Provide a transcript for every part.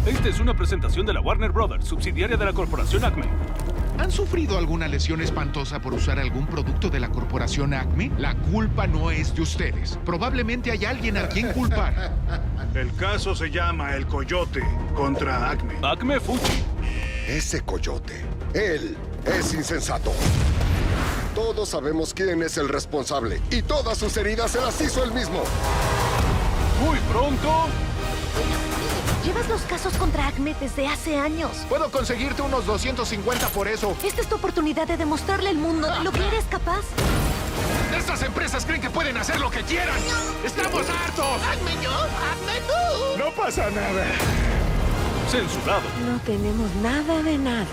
Esta es una presentación de la Warner Brothers, subsidiaria de la corporación Acme. ¿Han sufrido alguna lesión espantosa por usar algún producto de la corporación Acme? La culpa no es de ustedes. Probablemente hay alguien a quien culpar. El caso se llama El Coyote contra Acme. Acme Fuji. Ese coyote, él es insensato. Todos sabemos quién es el responsable y todas sus heridas se las hizo él mismo. Muy pronto. Llevas los casos contra Acme desde hace años. Puedo conseguirte unos 250 por eso. Esta es tu oportunidad de demostrarle al mundo de lo que eres capaz. Estas empresas creen que pueden hacer lo que quieran. ¡Estamos hartos! ¡Hazme yo! ¡Hazme tú! No pasa nada. Censurado. No tenemos nada de nada.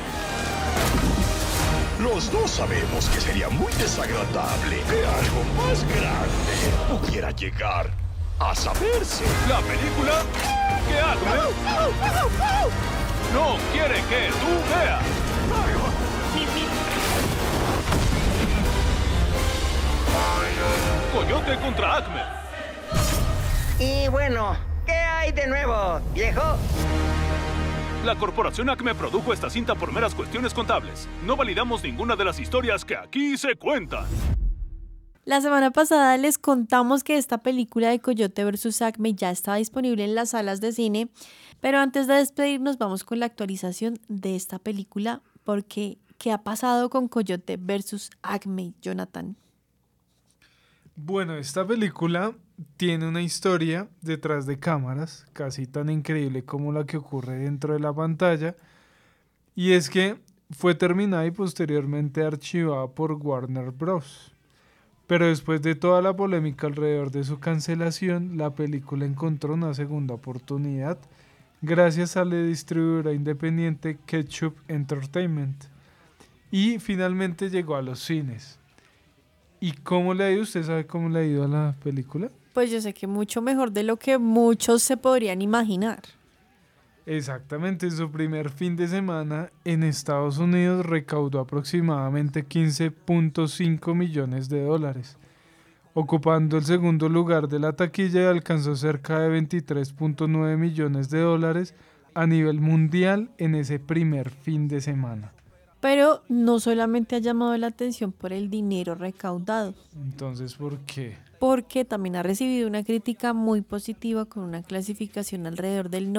Los dos sabemos que sería muy desagradable que algo más grande pudiera llegar a saberse. La película que Acme no quiere que tú veas. Coyote contra Acme. Y bueno, ¿qué hay de nuevo, viejo? La corporación Acme produjo esta cinta por meras cuestiones contables. No validamos ninguna de las historias que aquí se cuentan. La semana pasada les contamos que esta película de Coyote vs. Acme ya estaba disponible en las salas de cine, pero antes de despedirnos vamos con la actualización de esta película, porque ¿qué ha pasado con Coyote vs. Acme, Jonathan? Bueno, esta película tiene una historia detrás de cámaras, casi tan increíble como la que ocurre dentro de la pantalla, y es que fue terminada y posteriormente archivada por Warner Bros. Pero después de toda la polémica alrededor de su cancelación, la película encontró una segunda oportunidad gracias a la distribuidora independiente Ketchup Entertainment, y finalmente llegó a los cines. ¿Y cómo le ha ido? ¿Usted sabe cómo le ha ido a la película? Pues yo sé que mucho mejor de lo que muchos se podrían imaginar. Exactamente, en su primer fin de semana en Estados Unidos recaudó aproximadamente 15.5 millones de dólares, ocupando el segundo lugar de la taquilla y alcanzó cerca de 23.9 millones de dólares a nivel mundial en ese primer fin de semana. Pero no solamente ha llamado la atención por el dinero recaudado. Entonces, ¿por qué? Porque también ha recibido una crítica muy positiva con una clasificación alrededor del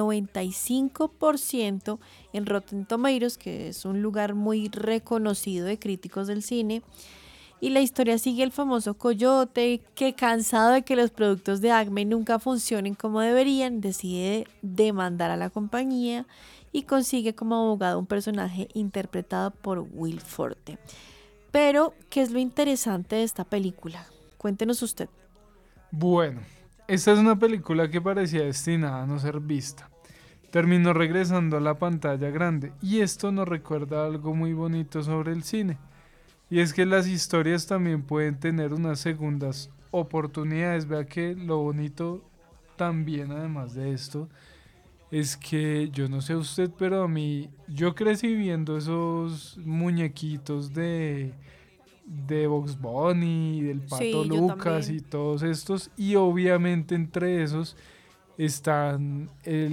95% en Rotten Tomatoes, que es un lugar muy reconocido de críticos del cine. Y la historia sigue el famoso coyote que, cansado de que los productos de Acme nunca funcionen como deberían, decide demandar a la compañía y consigue como abogado un personaje interpretado por Will Forte. Pero, ¿qué es lo interesante de esta película? Cuéntenos usted. Bueno, esta es una película que parecía destinada a no ser vista. Terminó regresando a la pantalla grande y esto nos recuerda algo muy bonito sobre el cine. Y es que las historias también pueden tener unas segundas oportunidades. Vea que lo bonito también, además de esto, es que yo no sé usted, pero a mí, yo crecí viendo esos muñequitos de Bugs Bunny, del Pato Sí, Lucas y todos estos, y obviamente entre esos están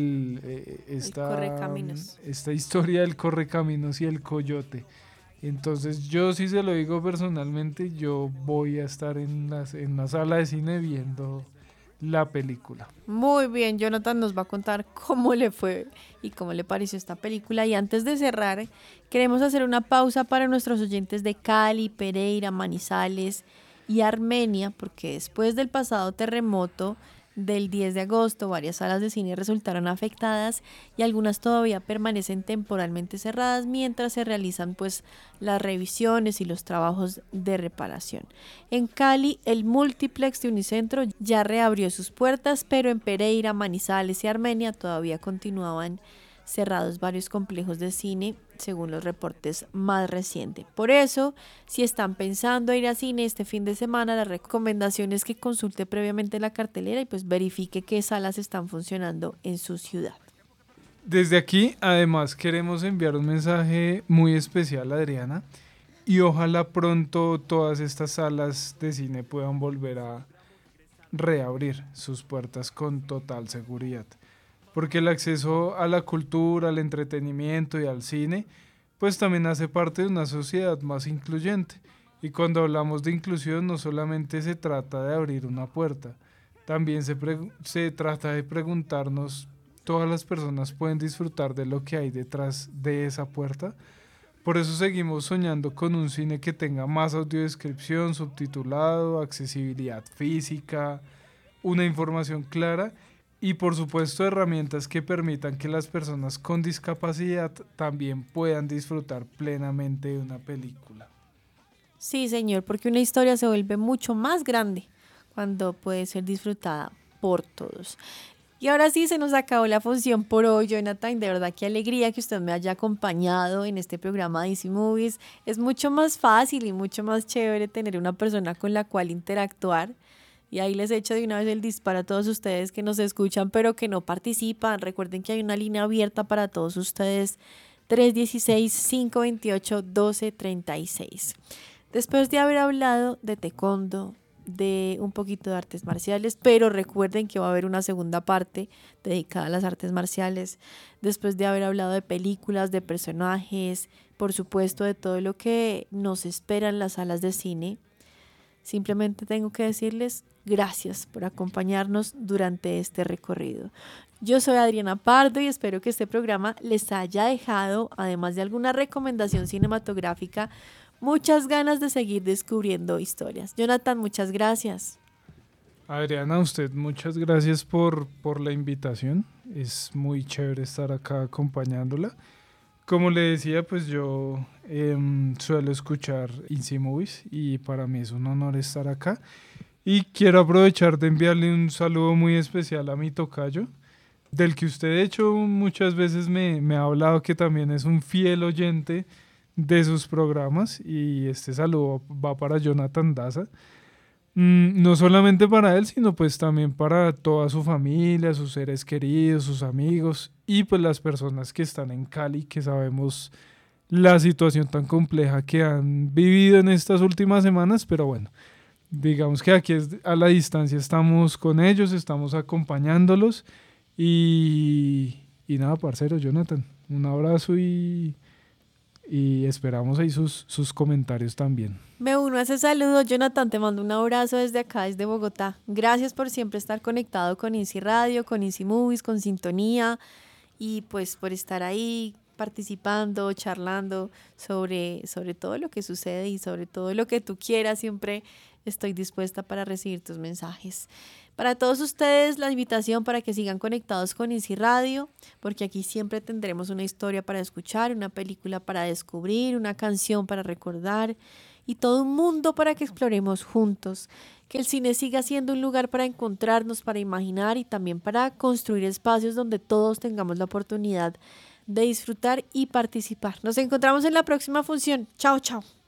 Correcaminos. esta historia del Correcaminos y el Coyote. Entonces yo sí se lo digo personalmente, yo voy a estar en la sala de cine viendo la película. Muy bien, Jonathan nos va a contar cómo le fue y cómo le pareció esta película. Y antes de cerrar, queremos hacer una pausa para nuestros oyentes de Cali, Pereira, Manizales y Armenia, porque después del pasado terremoto del 10 de agosto, varias salas de cine resultaron afectadas y algunas todavía permanecen temporalmente cerradas mientras se realizan pues las revisiones y los trabajos de reparación. En Cali, el Multiplex de Unicentro ya reabrió sus puertas, pero en Pereira, Manizales y Armenia todavía continuaban cerrados varios complejos de cine, según los reportes más recientes. Por eso, si están pensando ir a cine este fin de semana, la recomendación es que consulte previamente la cartelera y pues verifique qué salas están funcionando en su ciudad. Desde aquí, además, queremos enviar un mensaje muy especial a Adriana y ojalá pronto todas estas salas de cine puedan volver a reabrir sus puertas con total seguridad. porque el acceso a la cultura, al entretenimiento y al cine, pues también hace parte de una sociedad más incluyente. Y cuando hablamos de inclusión no solamente se trata de abrir una puerta, también se trata de preguntarnos, ¿todas las personas pueden disfrutar de lo que hay detrás de esa puerta? Por eso seguimos soñando con un cine que tenga más audiodescripción, subtitulado, accesibilidad física, una información clara y por supuesto herramientas que permitan que las personas con discapacidad también puedan disfrutar plenamente de una película. Sí, señor, porque una historia se vuelve mucho más grande cuando puede ser disfrutada por todos. Y ahora sí, se nos acabó la función por hoy, Jonathan. De verdad, qué alegría que usted me haya acompañado en este programa de Easy Movies. Es mucho más fácil y mucho más chévere tener una persona con la cual interactuar. Y ahí les echo de una vez el disparo a todos ustedes que nos escuchan, pero que no participan. Recuerden que hay una línea abierta para todos ustedes, 316-528-1236. Después de haber hablado de taekwondo, de un poquito de artes marciales, pero recuerden que va a haber una segunda parte dedicada a las artes marciales, después de haber hablado de películas, de personajes, por supuesto de todo lo que nos espera en las salas de cine. Simplemente tengo que decirles gracias por acompañarnos durante este recorrido. Yo soy Adriana Pardo y espero que este programa les haya dejado, además de alguna recomendación cinematográfica, muchas ganas de seguir descubriendo historias. Jonathan, muchas gracias. Adriana, a usted muchas gracias por la invitación. Es muy chévere estar acá acompañándola. Como le decía, pues yo suelo escuchar Easy Movies y para mí es un honor estar acá. Y quiero aprovechar de enviarle un saludo muy especial a mi tocayo, del que usted de hecho muchas veces me ha hablado, que también es un fiel oyente de sus programas, y este saludo va para Jonathan Daza. No solamente para él, sino pues también para toda su familia, sus seres queridos, sus amigos y pues las personas que están en Cali, que sabemos la situación tan compleja que han vivido en estas últimas semanas, pero bueno, digamos que aquí a la distancia estamos con ellos, estamos acompañándolos y nada, parcero Jonathan, un abrazo y esperamos ahí sus comentarios también. Me uno a ese saludo, Jonathan, te mando un abrazo desde acá, desde Bogotá. Gracias por siempre estar conectado con Easy Radio, con Easy Movies, con Sintonía y pues por estar ahí participando, charlando sobre todo lo que sucede y sobre todo lo que tú quieras. Siempre estoy dispuesta para recibir tus mensajes. Para todos ustedes, la invitación para que sigan conectados con Easy Radio, porque aquí siempre tendremos una historia para escuchar, una película para descubrir, una canción para recordar y todo un mundo para que exploremos juntos. Que el cine siga siendo un lugar para encontrarnos, para imaginar y también para construir espacios donde todos tengamos la oportunidad de disfrutar y participar. Nos encontramos en la próxima función. Chao, chao.